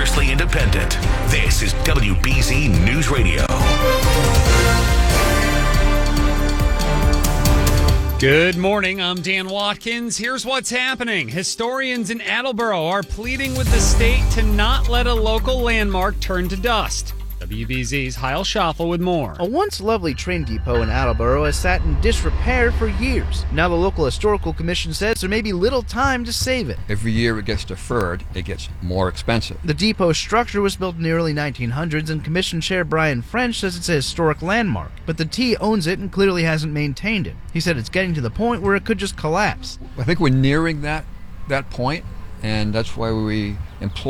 Fiercely independent. This is WBZ News Radio. Good morning, I'm Dan Watkins. Here's what's happening. Historians in Attleboro are pleading with the state to not let a local landmark turn to dust. WBZ's Heil Schaffel with more. A once lovely train depot in Attleboro has sat in disrepair for years. Now the local historical commission says there may be little time to save it. Every year it gets deferred, it gets more expensive. The depot structure was built in the early 1900s, and Commission Chair Brian French says it's a historic landmark. But the T owns it and clearly hasn't maintained it. He said it's getting to the point where it could just collapse. I think we're nearing that point, and that's why we employ